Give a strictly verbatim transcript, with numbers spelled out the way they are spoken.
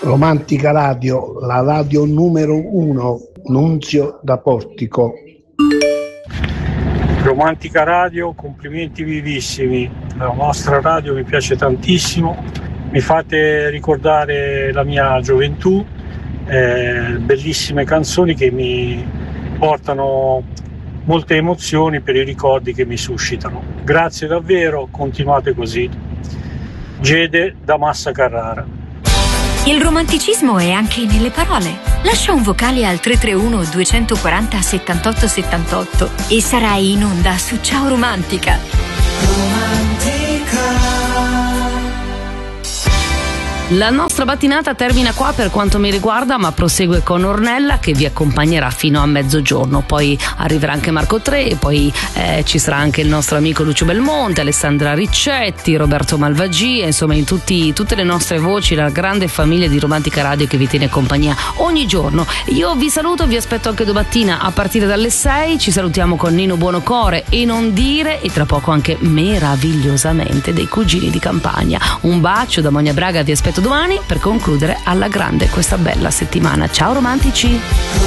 Romantica Radio, la radio numero uno, Nunzio da Portico. Romantica Radio, complimenti vivissimi, la vostra radio mi piace tantissimo, mi fate ricordare la mia gioventù, eh, bellissime canzoni che mi portano molte emozioni per i ricordi che mi suscitano. Grazie davvero, continuate così. Gede da Massa Carrara. Il romanticismo è anche nelle parole. Lascia un vocale al tre tre uno due quattro zero settantotto settantotto e sarai in onda su Ciao Romantica. Romantica. La nostra mattinata termina qua per quanto mi riguarda, ma prosegue con Ornella che vi accompagnerà fino a mezzogiorno. Poi arriverà anche Marco Tre e poi eh, ci sarà anche il nostro amico Lucio Belmonte, Alessandra Riccetti, Roberto Malvagia, insomma in tutti, tutte le nostre voci, la grande famiglia di Romantica Radio che vi tiene compagnia ogni giorno. Io vi saluto, vi aspetto anche domattina a partire dalle sei. Ci salutiamo con Nino Buonocore e Non Dire, e tra poco anche meravigliosamente dei Cugini di Campagna. Un bacio da Monia Braga, vi aspetto domani per concludere alla grande questa bella settimana. Ciao romantici!